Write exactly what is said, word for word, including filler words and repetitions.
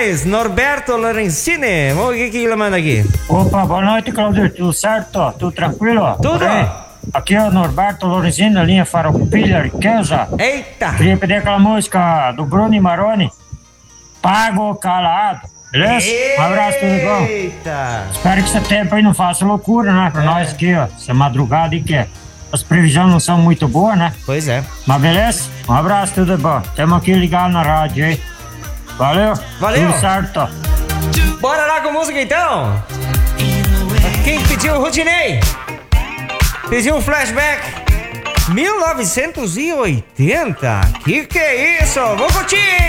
mais? Norberto Lorenzini. Vamos ver o que, que ele manda aqui. Opa, boa noite, Claudio. Tudo certo? Tudo tranquilo? Tudo. Aqui é o Norberto Lorenzini, da linha Farroupilha Riqueza. Eita. Queria pedir aquela música do Bruno e Maroni. Pago Calado. Beleza? Um abraço, tudo bom? Eita. Espero que esse tempo aí não faça loucura, né? Pra é. nós aqui, ó. Essa madrugada aí que as previsões não são muito boas, né? Pois é. Mas beleza? Um abraço, tudo bom. Estamos aqui ligados na rádio aí. Valeu. Valeu. Tudo certo. Bora lá com música então. Quem pediu? Rudinei. Pediu um flashback. mil novecentos e oitenta. Que que é isso? Vamos curtir.